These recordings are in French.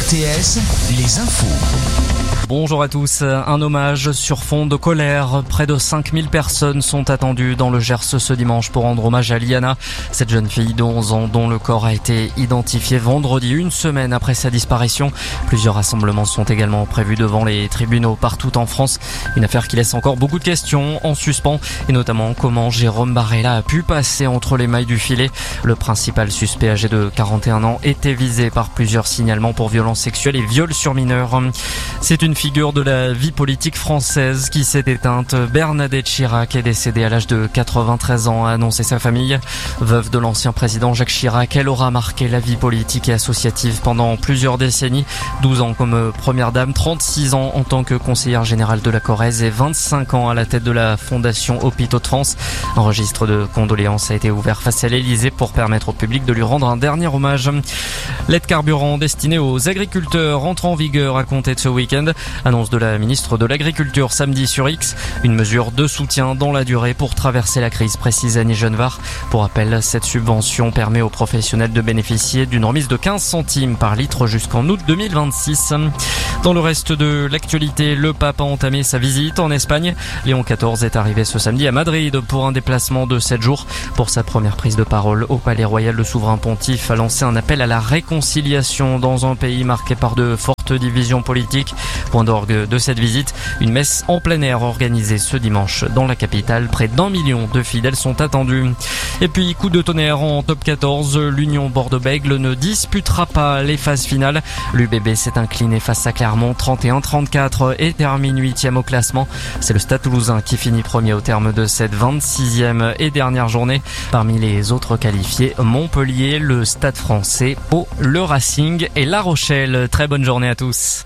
RTS, les infos. Bonjour à tous. Un hommage sur fond de colère. Près de 5000 personnes sont attendues dans le Gers ce dimanche pour rendre hommage à Liana, cette jeune fille de 11 ans dont le corps a été identifié vendredi, une semaine après sa disparition. Plusieurs rassemblements sont également prévus devant les tribunaux partout en France. Une affaire qui laisse encore beaucoup de questions en suspens, et notamment comment Jérôme Barella a pu passer entre les mailles du filet. Le principal suspect âgé de 41 ans était visé par plusieurs signalements pour violences sexuelles et viols sur mineurs. C'est une figure de la vie politique française qui s'est éteinte. Bernadette Chirac est décédée à l'âge de 93 ans, a annoncé sa famille. Veuve de l'ancien président Jacques Chirac, elle aura marqué la vie politique et associative pendant plusieurs décennies. 12 ans comme première dame, 36 ans en tant que conseillère générale de la Corrèze et 25 ans à la tête de la Fondation Hôpitaux de France. Un registre de condoléances a été ouvert face à l'Elysée pour permettre au public de lui rendre un dernier hommage. L'aide carburant destinée aux agriculteurs entre en vigueur à compter de ce week-end. Annonce de la ministre de l'Agriculture samedi sur X. Une mesure de soutien dans la durée pour traverser la crise, précise Annie Genevard. Pour rappel, cette subvention permet aux professionnels de bénéficier d'une remise de 15 centimes par litre jusqu'en août 2026. Dans le reste de l'actualité, le pape a entamé sa visite en Espagne. Léon XIV est arrivé ce samedi à Madrid pour un déplacement de 7 jours. Pour sa première prise de parole au Palais Royal, le souverain pontife a lancé un appel à la réconciliation dans un pays marqué par de fortes divisions politiques. Point d'orgue de cette visite, une messe en plein air organisée ce dimanche dans la capitale. Près d'1 million de fidèles sont attendus. Et puis, coup de tonnerre en top 14, l'Union Bordeaux-Bègles ne disputera pas les phases finales. L'UBB s'est incliné face à Clermont 31-34 et termine 8e au classement. C'est le Stade Toulousain qui finit premier au terme de cette 26e et dernière journée. Parmi les autres qualifiés, Montpellier, le Stade Français, Pau, le Racing et La Rochelle. Très bonne journée à tous.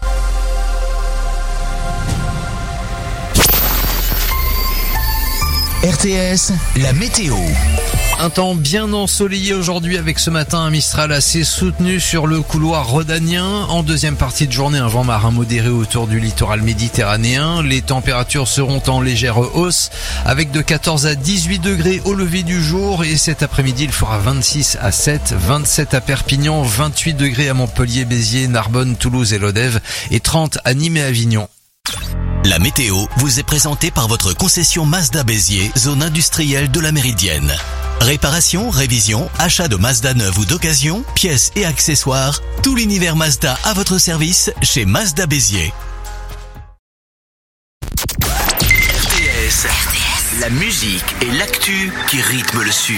RTS, la météo. Un temps bien ensoleillé aujourd'hui avec ce matin un Mistral assez soutenu sur le couloir rhodanien. En deuxième partie de journée, un vent marin modéré autour du littoral méditerranéen. Les températures seront en légère hausse avec de 14 à 18 degrés au lever du jour. Et cet après-midi, il fera 26 à 7, 27 à Perpignan, 28 degrés à Montpellier, Béziers, Narbonne, Toulouse et Lodève et 30 à Nîmes et Avignon. La météo vous est présentée par votre concession Mazda Béziers, zone industrielle de la Méridienne. Réparation, révision, achat de Mazda neuve ou d'occasion, pièces et accessoires, tout l'univers Mazda à votre service chez Mazda Béziers. RTS, la musique et l'actu qui rythment le Sud.